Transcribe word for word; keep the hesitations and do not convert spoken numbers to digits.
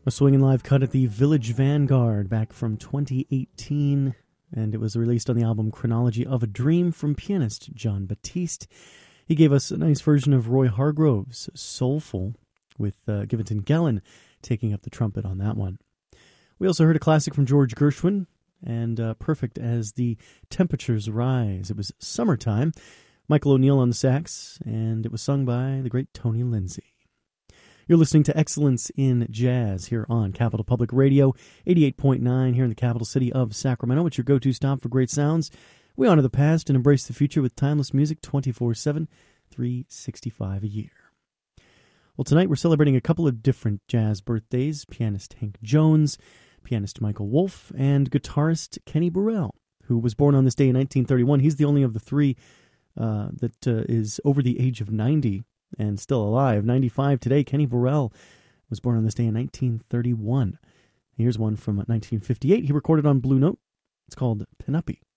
A swinging live cut at the Village Vanguard back from twenty eighteen, and it was released on the album Chronology of a Dream from pianist Jon Batiste. He gave us a nice version of Roy Hargrove's Soulful, with uh, Givington Gellin taking up the trumpet on that one. We also heard a classic from George Gershwin, and uh, perfect as the temperatures rise. It was summertime. Michael O'Neill on the sax, and it was sung by the great Tony Lindsay. You're listening to Excellence in Jazz here on Capital Public Radio, eighty-eight point nine here in the capital city of Sacramento. It's your go-to stop for great sounds. We honor the past and embrace the future with timeless music twenty-four seven, three sixty-five a year. Well, tonight we're celebrating a couple of different jazz birthdays: pianist Hank Jones, pianist Michael Wolff, and guitarist Kenny Burrell, who was born on this day in nineteen thirty-one. He's the only of the three uh, that uh, is over the age of ninety and still alive. ninety-five today. Kenny Burrell was born on this day in nineteen thirty-one. Here's one from nineteen fifty-eight. He recorded on Blue Note. It's called Penelope.